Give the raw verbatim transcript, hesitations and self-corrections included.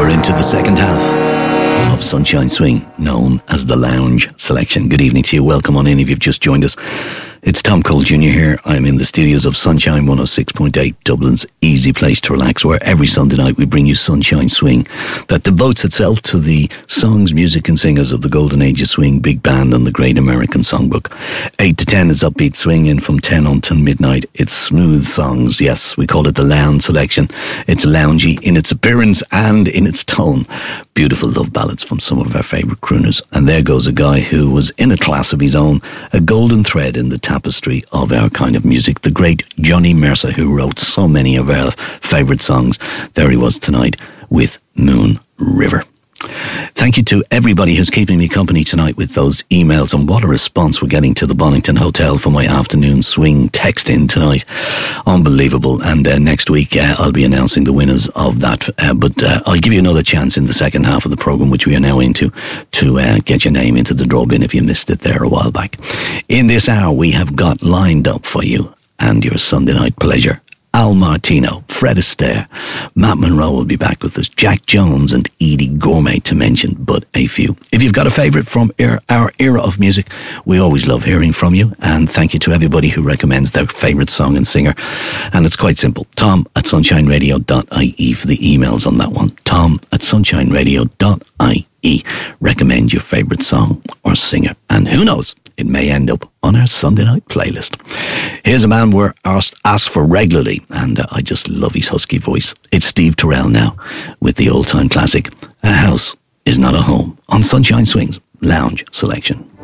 We're into the second half of Sunshine Swing, known as the Lounge Selection. Good evening to you. Welcome on in if you've just joined us. It's Tom Cole Junior here. I'm in the studios of Sunshine one oh six point eight, Dublin's easy place to relax, where every Sunday night we bring you Sunshine Swing that devotes itself to the songs, music and singers of the Golden Age of Swing, Big Band and the Great American Songbook. eight to ten is upbeat swing, and from ten on till midnight it's smooth songs. Yes, we call it the Lounge Selection. It's loungy in its appearance and in its tone. Beautiful love ballads from some of our favourite crooners. And there goes a guy who was in a class of his own, a golden thread in the tapestry of our kind of music, the great Johnny Mercer, who wrote so many of our favourite songs. There he was tonight with Moon River. Thank you to everybody who's keeping me company tonight with those emails, and what a response we're getting to the Bonington Hotel for my afternoon swing text in tonight. Unbelievable. And uh, next week uh, I'll be announcing the winners of that, uh, but uh, I'll give you another chance in the second half of the programme, which we are now into, to uh, get your name into the draw bin if you missed it there a while back. In this hour we have got lined up for you and your Sunday night pleasure Al Martino, Fred Astaire, Matt Monroe will be back with us, Jack Jones and Edie Gourmet, to mention but a few. If you've got a favourite from our, our era of music, we always love hearing from you, and thank you to everybody who recommends their favourite song and singer. And it's quite simple. Tom at sunshine radio dot I E for the emails on that one. Tom at sunshine radio dot I E. Recommend your favourite song or singer, and who knows, it may end up on our Sunday night playlist. Here's a man we're asked, asked for regularly, and uh, I just love his husky voice. It's Steve Terrell now with the old-time classic, A House Is Not a Home, on Sunshine Swing's Lounge Selection.